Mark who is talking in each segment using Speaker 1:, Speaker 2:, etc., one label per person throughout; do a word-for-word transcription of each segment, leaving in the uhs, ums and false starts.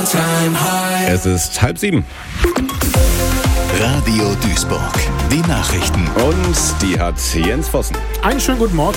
Speaker 1: Es ist halb sieben.
Speaker 2: Radio Duisburg, die Nachrichten.
Speaker 1: Und die hat Jens Vossen.
Speaker 3: Einen schönen guten Morgen.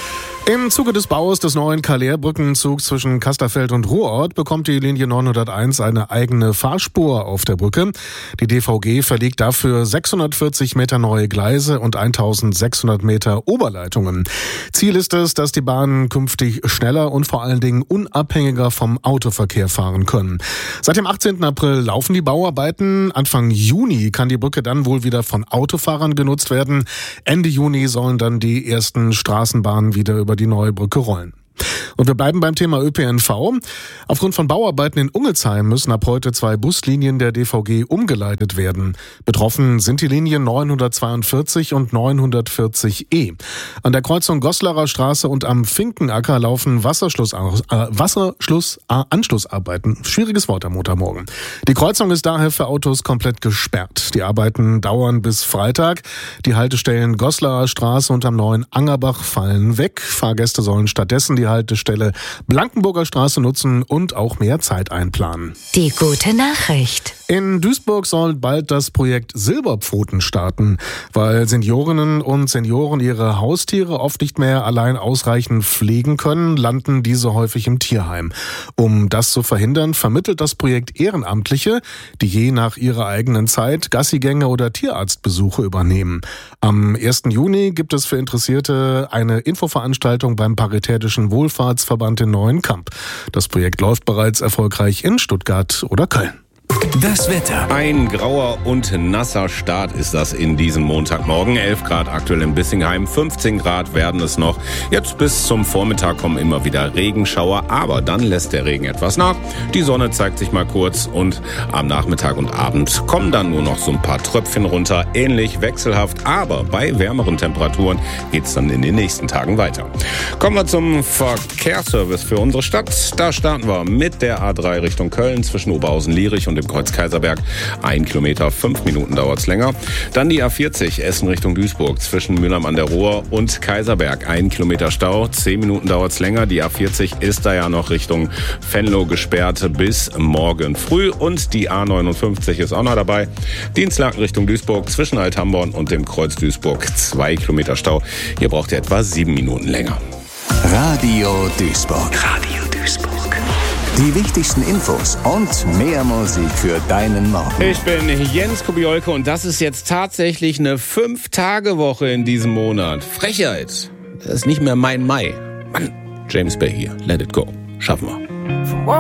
Speaker 3: Im Zuge des Baus des neuen Calais-Brückenzugs zwischen Kasterfeld und Ruhrort bekommt die Linie neunhunderteins eine eigene Fahrspur auf der Brücke. Die D V G verlegt dafür sechshundertvierzig Meter neue Gleise und eintausendsechshundert Meter Oberleitungen. Ziel ist es, dass die Bahnen künftig schneller und vor allen Dingen unabhängiger vom Autoverkehr fahren können. Seit dem achtzehnten April laufen die Bauarbeiten. Anfang Juni kann die Brücke dann wohl wieder von Autofahrern genutzt werden. Ende Juni sollen dann die ersten Straßenbahnen wieder über die neue Brücke rollen. Und wir bleiben beim Thema Ö P N V. Aufgrund von Bauarbeiten in Ungelsheim müssen ab heute zwei Buslinien der D V G umgeleitet werden. Betroffen sind die Linien neunhundertzweiundvierzig und neunhundertvierzig E. An der Kreuzung Goslarer Straße und am Finkenacker laufen Wasserschluss, äh, Wasserschluss äh, Anschlussarbeiten. Schwieriges Wort am Montagmorgen. Die Kreuzung ist daher für Autos komplett gesperrt. Die Arbeiten dauern bis Freitag. Die Haltestellen Goslarer Straße und am neuen Angerbach fallen weg. Fahrgäste sollen stattdessen die Haltestelle Blankenburger Straße nutzen und auch mehr Zeit einplanen.
Speaker 4: Die gute Nachricht.
Speaker 3: In Duisburg soll bald das Projekt Silberpfoten starten. Weil Seniorinnen und Senioren ihre Haustiere oft nicht mehr allein ausreichend pflegen können, landen diese häufig im Tierheim. Um das zu verhindern, vermittelt das Projekt Ehrenamtliche, die je nach ihrer eigenen Zeit Gassigänge oder Tierarztbesuche übernehmen. Am ersten Juni gibt es für Interessierte eine Infoveranstaltung beim Paritätischen Wohlfahrtsverband in Neuenkamp. Das Projekt läuft bereits erfolgreich in Stuttgart oder Köln.
Speaker 2: Das Wetter.
Speaker 1: Ein grauer und nasser Start ist das in diesem Montagmorgen. elf Grad aktuell in Bissingheim, fünfzehn Grad werden es noch. Jetzt bis zum Vormittag kommen immer wieder Regenschauer, aber dann lässt der Regen etwas nach. Die Sonne zeigt sich mal kurz und am Nachmittag und Abend kommen dann nur noch so ein paar Tröpfchen runter. Ähnlich wechselhaft, aber bei wärmeren Temperaturen geht es dann in den nächsten Tagen weiter. Kommen wir zum Verkehrsservice für unsere Stadt. Da starten wir mit der A drei Richtung Köln zwischen Oberhausen-Lierich und dem Kreuz Kaiserberg. Ein Kilometer, fünf Minuten dauert's länger. Dann die A vierzig Essen Richtung Duisburg zwischen Mülheim an der Ruhr und Kaiserberg. Ein Kilometer Stau, zehn Minuten dauert's länger. Die A vierzig ist da ja noch Richtung Venlo gesperrt bis morgen früh. Und die A neunundfünfzig ist auch noch dabei. Dienstlaken Richtung Duisburg zwischen Althamborn und dem Kreuz Duisburg. Zwei Kilometer Stau. Hier braucht ihr etwa sieben Minuten länger.
Speaker 2: Radio Duisburg. Radio Duisburg. Die wichtigsten Infos und mehr Musik für deinen Morgen.
Speaker 1: Ich bin Jens Kubiolke und das ist jetzt tatsächlich eine fünf-Tage-Woche in diesem Monat. Frechheit. Das ist nicht mehr mein Mai. Mann, James Bay hier. Let it go. Schaffen wir.